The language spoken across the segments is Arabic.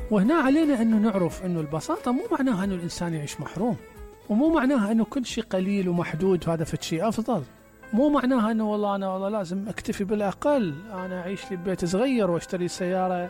وهنا علينا أنه نعرف أنه البساطة مو معناها أنه الإنسان يعيش محروم، ومو معناها أنه كل شيء قليل ومحدود وهذا فشي أفضل، مو معناها أنه والله لازم أكتفي بالأقل، أنا أعيش لي ببيت صغير واشتري سيارة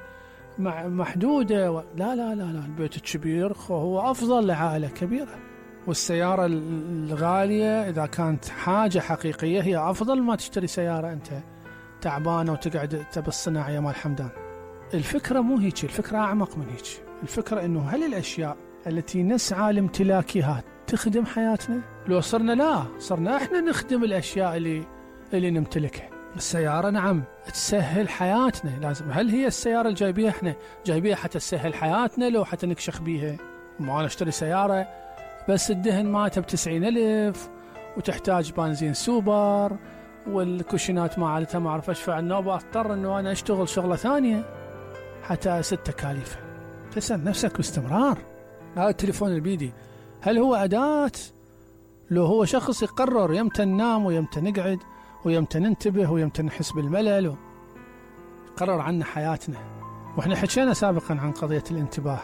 محدودة لا لا لا لا، البيت الكبير هو أفضل لعائلة كبيرة، والسيارة الغالية إذا كانت حاجة حقيقية هي أفضل ما تشتري سيارة أنت تعبانة وتقعد بالصناعية مال حمدان. الفكرة مو هيك، الفكرة أعمق من هيك. الفكرة أنه هل الأشياء التي نسعى لامتلاكها تخدم حياتنا؟ لو صرنا إحنا نخدم الأشياء اللي نمتلكها. السيارة نعم تسهل حياتنا، لازم. هل هي السيارة اللي جايبيها حتى تسهل حياتنا لو حتى نكشخ بيها؟ ما أنا اشتري سيارة بس الدهن مالتها ب90,000 وتحتاج بنزين سوبر والكوشنات مالتها ما أعرف أشفع النوبة، أضطر أنه أنا أشتغل شغلة ثانية حتى أسد تكاليفه. تسأل نفسك باستمرار، هذا التليفون اللي بيدي هل هو أداة؟ لو هو شخص يقرر يمتى ننام ويمتى نقعد ويمتى ننتبه ويمتى نحس بالملل يقرر عنا حياتنا. وإحنا حكينا سابقا عن قضية الانتباه،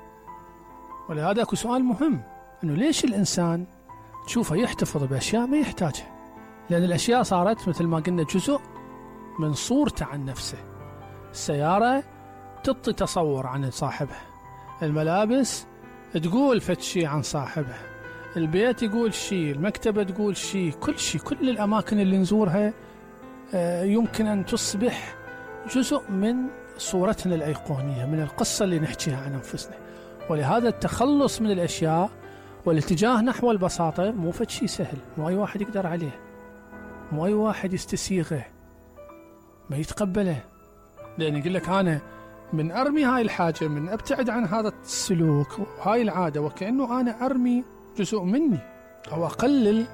ولهذا أكو سؤال مهم، أنه ليش الإنسان تشوفه يحتفظ بأشياء ما يحتاجها؟ لأن الأشياء صارت مثل ما قلنا جزء من صورته عن نفسه. السيارة تعطي تصور عن صاحبها، الملابس تقول فتشي عن صاحبها، البيت يقول شيء، المكتبة تقول شيء، كل الأماكن اللي نزورها يمكن أن تصبح جزء من صورتنا الأيقونية، من القصة اللي نحكيها عن أنفسنا. ولهذا التخلص من الأشياء والاتجاه نحو البساطة مو فتشي سهل، مو أي واحد يقدر عليه، مو أي واحد يستسيغه ما يتقبله. لأن يقول لك أنا من أرمي هاي الحاجة، من أبتعد عن هذا السلوك وهاي العادة، وكأنه أنا أرمي جزء مني أو أقلل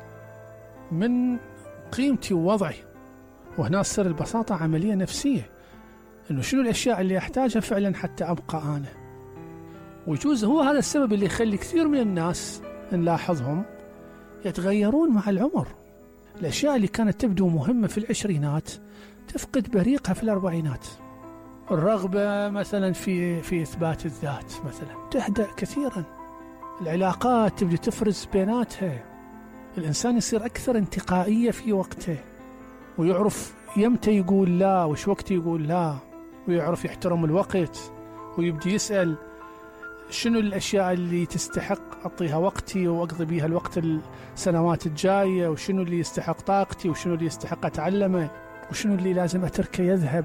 من قيمتي ووضعي. وهنا تصير البساطة عملية نفسية، إنه شنو الأشياء اللي أحتاجها فعلا حتى أبقى أنا. ويجوز هو هذا السبب اللي يخلي كثير من الناس نلاحظهم يتغيرون مع العمر. الأشياء اللي كانت تبدو مهمة في العشرينات تفقد بريقها في الأربعينات. الرغبة مثلا في إثبات الذات مثلا تهدأ كثيرا، العلاقات تبدأ تفرز بيناتها، الإنسان يصير أكثر انتقائية في وقته، ويعرف يمتى يقول لا وش وقت يقول لا، ويعرف يحترم الوقت، ويبدي يسأل شنو الأشياء اللي تستحق أعطيها وقتي وأقضي بيها الوقت السنوات الجاية، وشنو اللي يستحق طاقتي، وشنو اللي يستحق أتعلمه، وشنو اللي لازم أتركه يذهب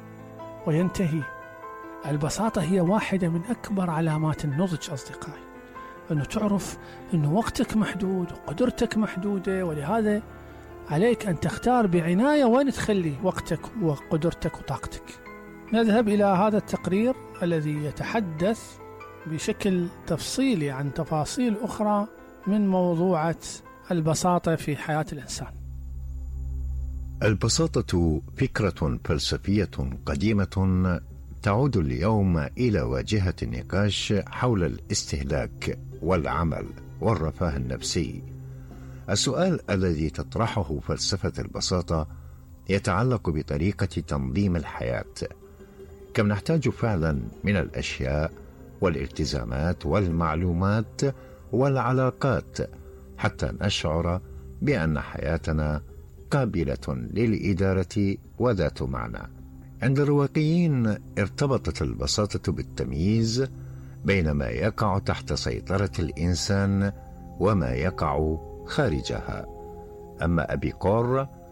وينتهي. البساطة هي واحدة من أكبر علامات النضج أصدقائي، أنه تعرف أنه وقتك محدود وقدرتك محدودة، ولهذا عليك أن تختار بعناية وين تخلي وقتك وقدرتك وطاقتك. نذهب إلى هذا التقرير الذي يتحدث بشكل تفصيلي عن تفاصيل أخرى من موضوعة البساطة في حياة الإنسان. البساطة فكرة فلسفية قديمة تعود اليوم إلى واجهة النقاش حول الاستهلاك والعمل والرفاه النفسي. السؤال الذي تطرحه فلسفة البساطة يتعلق بطريقة تنظيم الحياة. كم نحتاج فعلا من الأشياء والالتزامات والمعلومات والعلاقات حتى نشعر بأن حياتنا قابلة للإدارة وذات معنى. عند الرواقيين ارتبطت البساطة بالتمييز بين ما يقع تحت سيطرة الإنسان وما يقع خارجها. أما أبيقور